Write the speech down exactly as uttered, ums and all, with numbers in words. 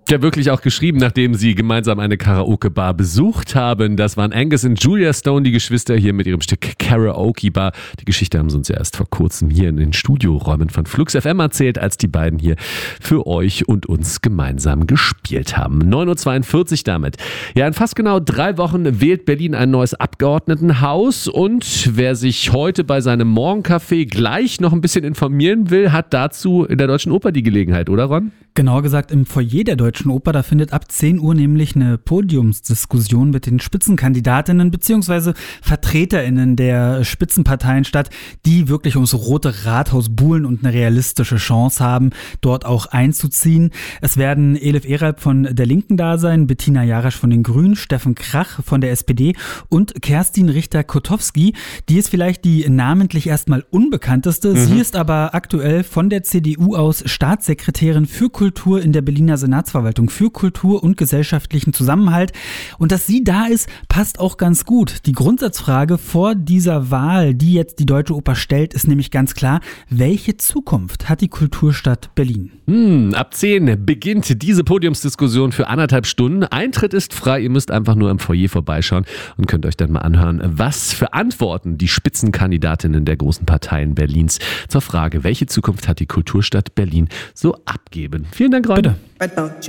Ja, wirklich auch geschrieben, nachdem sie gemeinsam eine Karaoke-Bar besucht haben. Das waren Angus und Julia Stone, die Geschwister, hier mit ihrem Stück Karaoke Bar. Die Geschichte haben sie uns ja erst vor kurzem hier in den Studioräumen von Flux F M erzählt, als die beiden hier für euch und uns gemeinsam gespielt haben. neun Uhr zweiundvierzig damit. Ja, in fast genau drei Wochen wählt Berlin ein neues Abgeordnetenhaus und wer sich heute bei seinem Morgenkaffee gleich noch ein bisschen informieren will, hat dazu in der Deutschen Oper die Gelegenheit, oder Ron? Genauer gesagt im Foyer der Deutschen Oper, da findet ab zehn Uhr nämlich eine Podiumsdiskussion mit den Spitzenkandidatinnen bzw. VertreterInnen der Spitzenparteien statt, die wirklich ums Rote Rathaus buhlen und eine realistische Chance haben, dort auch einzuziehen. Es werden Elif Eralp von der Linken da sein, Bettina Jarasch von den Grünen, Steffen Krach von der S P D und Kerstin Richter-Kotowski. Die ist vielleicht die namentlich erstmal unbekannteste. Mhm. Sie ist aber aktuell von der C D U aus Staatssekretärin für Kultur Kultur in der Berliner Senatsverwaltung für Kultur und gesellschaftlichen Zusammenhalt. Und dass sie da ist, passt auch ganz gut. Die Grundsatzfrage vor dieser Wahl, die jetzt die Deutsche Oper stellt, ist nämlich ganz klar: Welche Zukunft hat die Kulturstadt Berlin? Hm, ab zehn beginnt diese Podiumsdiskussion für anderthalb Stunden. Eintritt ist frei, ihr müsst einfach nur im Foyer vorbeischauen und könnt euch dann mal anhören, was für Antworten die Spitzenkandidatinnen der großen Parteien Berlins zur Frage, welche Zukunft hat die Kulturstadt Berlin, so abgeben. Vielen Dank, Ron. Bitte.